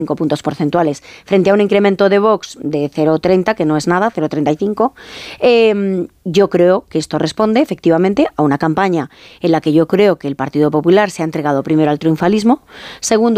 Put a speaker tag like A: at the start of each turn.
A: 5 puntos porcentuales, frente a un incremento de Vox de 0,30, que no es nada, 0,35. Yo creo que esto responde efectivamente a una campaña en la que yo creo que el Partido Popular se ha entregado primero al triunfalismo, segundo,